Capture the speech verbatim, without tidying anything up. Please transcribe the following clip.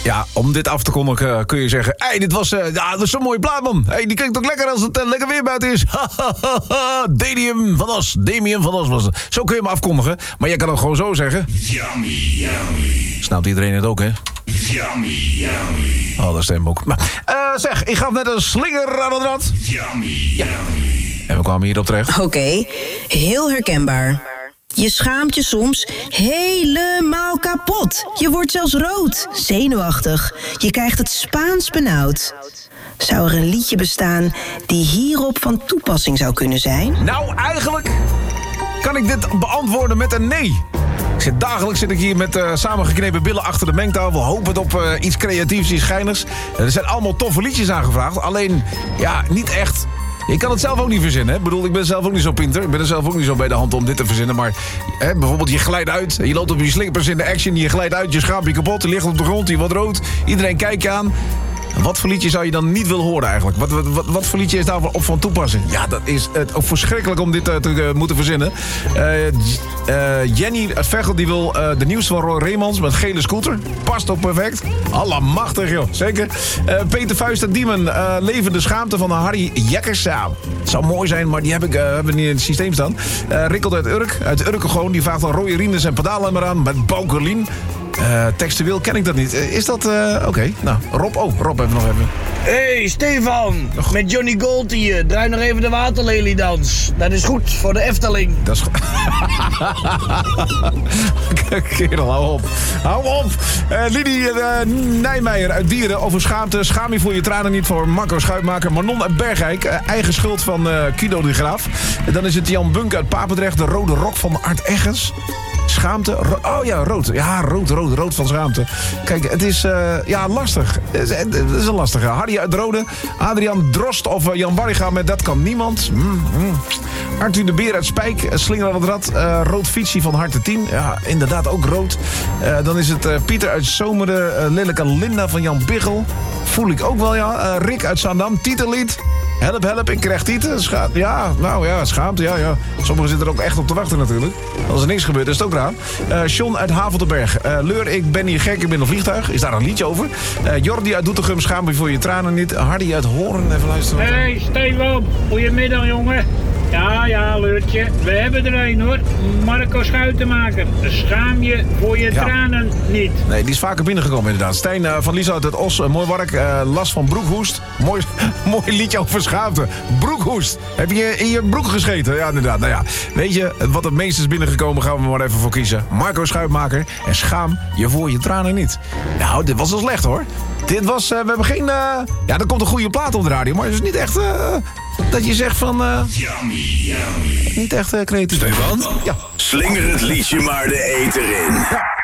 Ja, om dit af te kondigen kun je zeggen... Hé, hey, dit was, uh, ja, dat is zo'n mooie plaat, man. Hey, die klinkt ook lekker als het uh, lekker weer buiten is. Damian van As. Damian van As was het. Zo kun je hem afkondigen. Maar je kan het gewoon zo zeggen. Yummy, yummy. Snapt iedereen het ook, hè? Yummy, yummy. Oh, dat stem ook. Maar, uh, zeg, ik gaf net een slinger aan het rad. Yummy, yummy. En we kwamen hierop terecht. Oké, okay, heel herkenbaar. Je schaamt je soms helemaal kapot. Je wordt zelfs rood, zenuwachtig. Je krijgt het Spaans benauwd. Zou er een liedje bestaan die hierop van toepassing zou kunnen zijn? Nou, eigenlijk kan ik dit beantwoorden met een nee. Ik zit, dagelijks zit ik hier met uh, samengeknepen billen achter de mengtafel... hopend op uh, iets creatiefs, iets schijnigs. Er zijn allemaal toffe liedjes aangevraagd. Alleen, ja, niet echt... Ik kan het zelf ook niet verzinnen. Hè? Ik bedoel, ik ben zelf ook niet zo pinter. Ik ben er zelf ook niet zo bij de hand om dit te verzinnen. Maar hè, bijvoorbeeld, je glijdt uit. Je loopt op je slippers in de action. Je glijdt uit, je schaamt je kapot. Je ligt op de grond, je wordt rood. Iedereen kijkt je aan. Wat voor liedje zou je dan niet willen horen eigenlijk? Wat, wat, wat, wat voor liedje is daar op van toepassing? Ja, dat is het ook verschrikkelijk om dit uh, te uh, moeten verzinnen. Uh, uh, Jenny uit Veghel die wil uh, de nieuwste van Roy Reemans met gele scooter. Past ook perfect. Allemachtig, joh. Zeker. Uh, Peter Vuist uit Diemen. Uh, levende schaamte van Harry Jekkers. Ja, het zou mooi zijn, maar die heb ik uh, hebben niet in het systeem staan. Uh, Rikkelt uit Urk. Uit Urk gewoon. Die vraagt dan Roy Rines en pedalen maar aan met Boukerlien. Uh, textueel ken ik dat niet. Uh, is dat... Uh, Oké, okay. Nou, Rob. Oh, Rob even nog even. Hey, Stefan. Nog. Met Johnny Gold hier. Draai nog even de waterleliedans. Dat is goed voor de Efteling. Dat is goed. Kerel, hou op. Hou op. Uh, Lidie uh, Nijmeijer uit Dieren over schaamte. Schaam je voor je tranen niet voor Marco Schuitmaker. Manon uit Bergijk. Uh, eigen schuld van uh, Kido de Graaf. En dan is het Jan Bunk uit Papendrecht. De rode rok van Art Eggens. Schaamte. Ro- oh ja, rood. Ja, rood, rood, rood van schaamte. Kijk, het is uh, ja, lastig. Het is, het is een lastige. Harry uit Rode. Adriaan Drost of uh, Jan Barriga met Dat kan niemand. Mm, mm. Arthur de Beer uit Spijk. Uh, Slinger aan het rad. Uh, rood fietsie van Harte tien. Ja, inderdaad ook rood. Uh, dan is het uh, Pieter uit Zomeren. Uh, Lilleke Linda van Jan Biggel. Voel ik ook wel, ja. Uh, Rick uit Zaandam. Titellied. Help, help, ik krijg tieten. Scha- ja, nou ja, schaamte, ja, ja. Sommigen zitten er ook echt op te wachten natuurlijk. Als er niks gebeurt, is het ook raar. Uh, John uit Haveltenberg. Uh, Leur, ik ben hier gek, ik ben in een vliegtuig. Is daar een liedje over? Uh, Jordi uit Doetinchem, schaam je voor je tranen niet. Hardy uit Hoorn, even luisteren. Hey, Stefan. Goedemiddag, jongen. Ja, ja, Leurtje. We hebben er een, hoor. Marco Schuitenmaker. Schaam je voor je ja. tranen niet. Nee, die is vaker binnengekomen inderdaad. Stijn uh, van Lieshout uit Os, uh, mooi werk. Uh, Las van Broekhoest. Mooi, mooi liedje over schaamte. Broekhoest. Heb je in je broek gescheten? Ja, inderdaad. Nou ja, weet je, wat het meest is binnengekomen, gaan we maar even voor kiezen. Marco Schuitmaker. En schaam je voor je tranen niet. Nou, dit was al slecht, hoor. Dit was, uh, we hebben geen... Uh, ja, er komt een goede plaat op de radio, maar het is niet echt... Uh, dat je zegt van... Uh, Yummy, yummy. Niet echt uh, creatief. Stefan? Ja. Slinger het liedje maar de eter in. Ja.